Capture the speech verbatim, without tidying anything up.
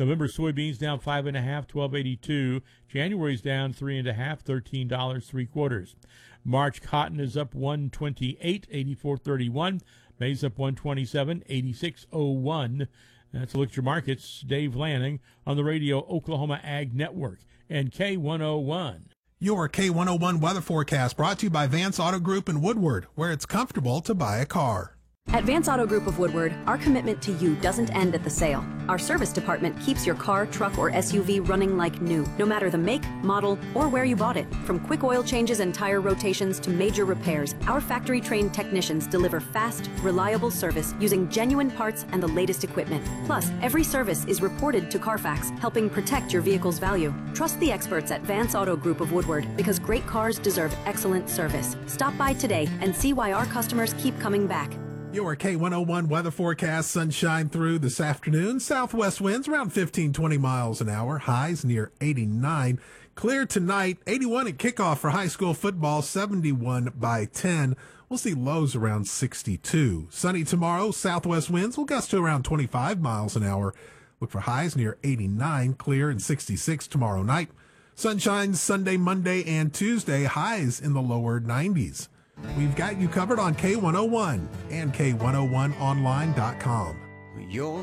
November soybeans down five and a half, twelve eighty-two. January's down three and a half, thirteen dollars three quarters. March cotton is up one twenty-eight, eighty-four thirty-one. Maize up one twenty-seven, eighty-six oh one. That's a look at your markets. Dave Lanning on the radio Oklahoma Ag Network and K one oh one. Your K one oh one weather forecast brought to you by Vance Auto Group in Woodward, where it's comfortable to buy a car. At Vance Auto Group of Woodward, our commitment to you doesn't end at the sale. Our service department keeps your car, truck, or S U V running like new, no matter the make, model, or where you bought it. From quick oil changes and tire rotations to major repairs, our factory-trained technicians deliver fast, reliable service using genuine parts and the latest equipment. Plus, every service is reported to Carfax, helping protect your vehicle's value. Trust the experts at Vance Auto Group of Woodward, because great cars deserve excellent service. Stop by today and see why our customers keep coming back. Your K one oh one weather forecast, sunshine through this afternoon. Southwest winds around fifteen, twenty miles an hour. Highs near eighty-nine. Clear tonight, eighty-one at kickoff for high school football, seventy-one by ten. We'll see lows around sixty-two. Sunny tomorrow, southwest winds will gust to around twenty-five miles an hour. Look for highs near eighty-nine, clear and sixty-six tomorrow night. Sunshine Sunday, Monday, and Tuesday, highs in the lower nineties. We've got you covered on K one oh one and K one oh one online dot com. Your